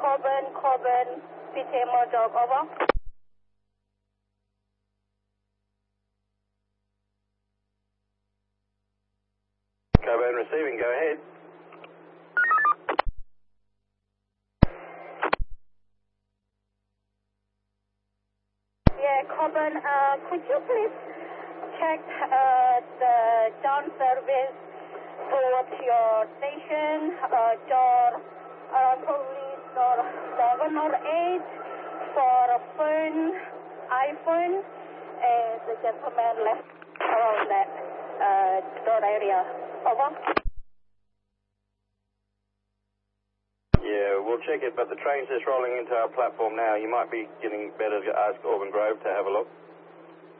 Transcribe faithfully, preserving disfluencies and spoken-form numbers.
Coburn, Coburn, P T Murdoch, over. Coburn receiving, go ahead. Yeah, Coburn, uh, could you please check uh, the down service towards your station, uh, door, uh, probably door seven or eight for a phone, iPhone, and the gentleman left around that uh, door area. Over. Yeah, we'll check it, but the train's just rolling into our platform now. You might be getting better to ask Auburn Grove to have a look.